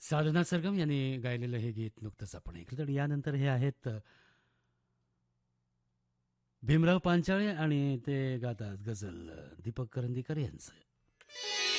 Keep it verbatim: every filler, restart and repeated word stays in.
साधना सरगम यांनी गायलेलं हे गीत नुकतंच आपण ऐकलं. तर यानंतर हे आहेत अ, भीमराव पांचाळे आणि ते गातात गझल अ, दीपक करंदीकर यांचं.